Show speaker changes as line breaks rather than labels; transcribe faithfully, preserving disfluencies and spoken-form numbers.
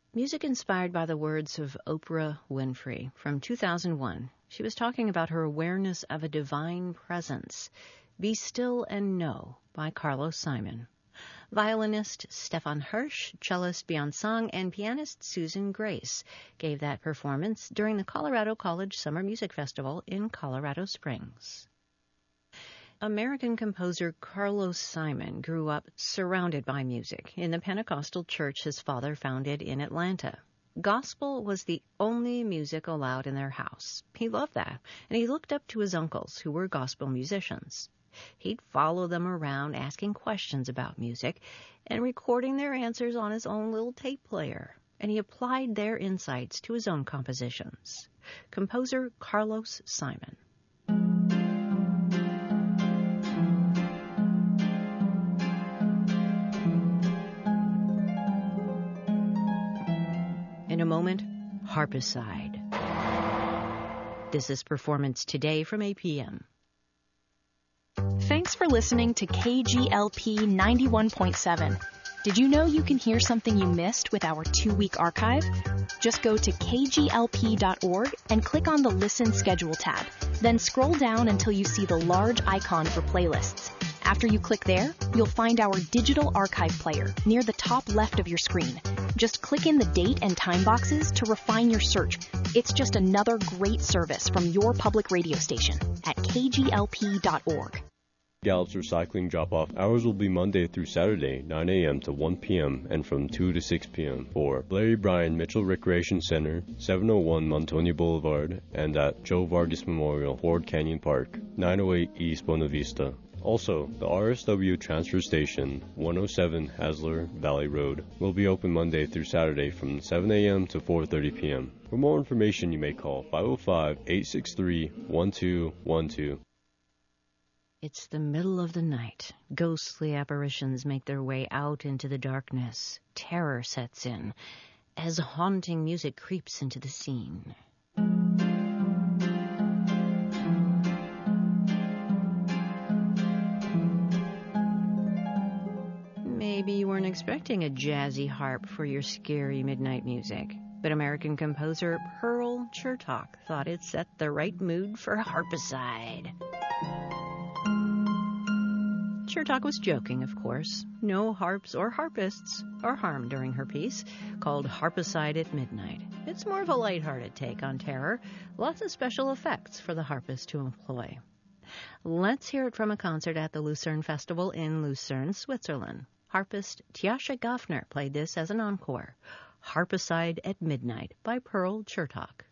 Music inspired by the words of Oprah Winfrey from two thousand one. She was talking about her awareness of a divine presence. Be Still and Know by Carlos Simon. Violinist Stefan Hirsch, cellist Beyond Song, and pianist Susan Grace gave that performance during the Colorado College Summer Music Festival in Colorado Springs. American composer Carlos Simon grew up surrounded by music in the Pentecostal church his father founded in Atlanta. Gospel was the only music allowed in their house. He loved that, and he looked up to his uncles, who were gospel musicians. He'd follow them around asking questions about music and recording their answers on his own little tape player, and he applied their insights to his own compositions. Composer Carlos Simon. In a moment, Harpicide. This is Performance Today from A P M.
Thanks for listening to K G L P ninety-one point seven. Did you know you can hear something you missed with our two-week archive? Just go to k g l p dot org and click on the Listen Schedule tab. Then scroll down until you see the large icon for playlists. After you click there, you'll find our digital archive player near the top left of your screen. Just click in the date and time boxes to refine your search. It's just another great service from your public radio station at k g l p dot org.
Gallup's recycling drop-off hours will be Monday through Saturday, nine a.m. to one p.m. and from two to six p.m. for Larry Bryan Mitchell Recreation Center, seven oh one Montonia Boulevard, and at Joe Vargas Memorial, Ford Canyon Park, nine oh eight East Buena Vista. Also, the R S W Transfer Station, one oh seven Hasler Valley Road, will be open Monday through Saturday from seven a.m. to four thirty p.m. For more information, you may call five oh five, eight six three, one two one two.
It's the middle of the night. Ghostly apparitions make their way out into the darkness. Terror sets in as haunting music creeps into the scene. Maybe you weren't expecting a jazzy harp for your scary midnight music, but American composer Pearl Chertok thought it set the right mood for Harpicide. Chertok was joking, of course. No harps or harpists are harmed during her piece, called Harpicide at Midnight. It's more of a lighthearted take on terror. Lots of special effects for the harpist to employ. Let's hear it from a concert at the Lucerne Festival in Lucerne, Switzerland. Harpist Tjascha Gaffner played this as an encore. Harpicide at Midnight by Pearl Chertok.